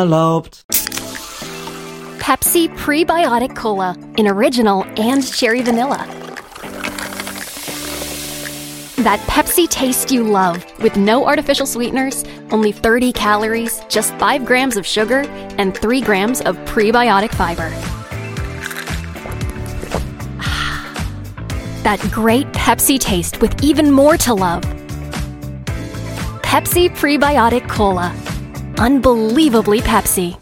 erlaubt. Pepsi Prebiotic Cola in original and cherry vanilla. That Pepsi taste you love, with no artificial sweeteners, only 30 calories, just 5 grams of sugar, and 3 grams of prebiotic fiber. That great Pepsi taste with even more to love. Pepsi Prebiotic Cola. Unbelievably Pepsi.